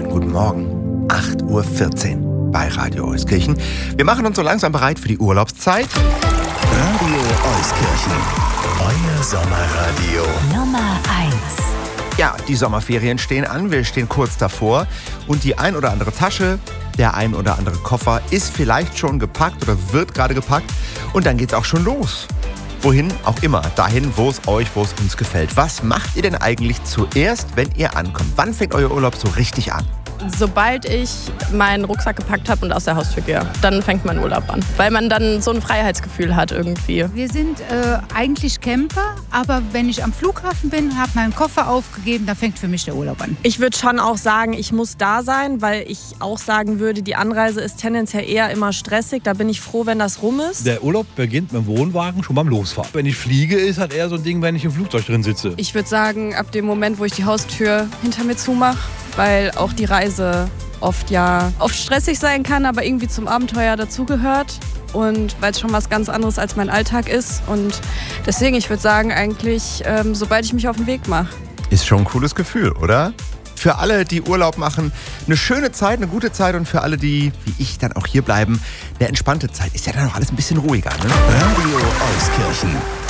Schönen guten Morgen. 8:14 Uhr bei Radio Euskirchen. Wir machen uns so langsam bereit für die Urlaubszeit. Radio Euskirchen, euer Sommerradio. Nummer 1. Ja, die Sommerferien stehen an, wir stehen kurz davor und die ein oder andere Tasche, der ein oder andere Koffer ist vielleicht schon gepackt oder wird gerade gepackt und dann geht's auch schon los. Wohin auch immer, dahin, wo es uns gefällt. Was macht ihr denn eigentlich zuerst, wenn ihr ankommt? Wann fängt euer Urlaub so richtig an? Sobald ich meinen Rucksack gepackt habe und aus der Haustür gehe, dann fängt mein Urlaub an. Weil man dann so ein Freiheitsgefühl hat irgendwie. Wir sind eigentlich Camper, aber wenn ich am Flughafen bin, habe meinen Koffer aufgegeben, da fängt für mich der Urlaub an. Ich würde schon auch sagen, ich muss da sein, weil ich auch sagen würde, die Anreise ist tendenziell eher immer stressig. Da bin ich froh, wenn das rum ist. Der Urlaub beginnt mit dem Wohnwagen schon beim Losfahren. Wenn ich fliege, ist halt eher so ein Ding, wenn ich im Flugzeug drin sitze. Ich würde sagen, ab dem Moment, wo ich die Haustür hinter mir zumache, weil auch die Reise oft stressig sein kann, aber irgendwie zum Abenteuer dazugehört und weil es schon was ganz anderes als mein Alltag ist und deswegen, ich würde sagen, eigentlich, sobald ich mich auf den Weg mache. Ist schon ein cooles Gefühl, oder? Für alle, die Urlaub machen, eine schöne Zeit, eine gute Zeit und für alle, die, wie ich, dann auch hier bleiben, eine entspannte Zeit. Ist ja dann auch alles ein bisschen ruhiger, ne? Radio Euskirchen.